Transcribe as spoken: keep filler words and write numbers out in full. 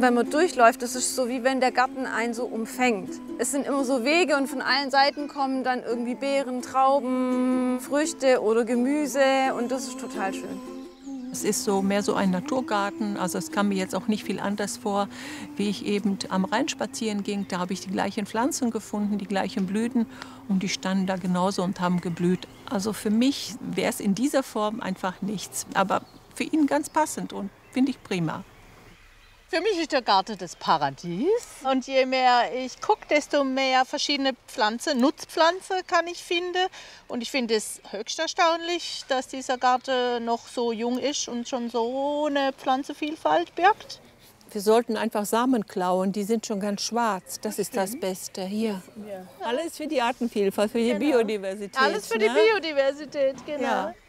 wenn man durchläuft, das ist so, wie wenn der Garten einen so umfängt. Es sind immer so Wege und von allen Seiten kommen dann irgendwie Beeren, Trauben, Früchte oder Gemüse und das ist total schön. Es ist so mehr so ein Naturgarten, also es kam mir jetzt auch nicht viel anders vor, wie ich eben am Rhein spazieren ging. Da habe ich die gleichen Pflanzen gefunden, die gleichen Blüten und die standen da genauso und haben geblüht. Also für mich wäre es in dieser Form einfach nichts, aber für ihn ganz passend und finde ich prima. Für mich ist der Garten das Paradies. Und je mehr ich gucke, desto mehr verschiedene Pflanzen, Nutzpflanzen kann ich finden. Und ich finde es höchst erstaunlich, dass dieser Garten noch so jung ist und schon so eine Pflanzenvielfalt birgt. Wir sollten einfach Samen klauen, die sind schon ganz schwarz. Das ist das Beste. Hier. Ja. Alles für die Artenvielfalt, für die genau. Biodiversität. Alles für die ne? Biodiversität, genau. Ja.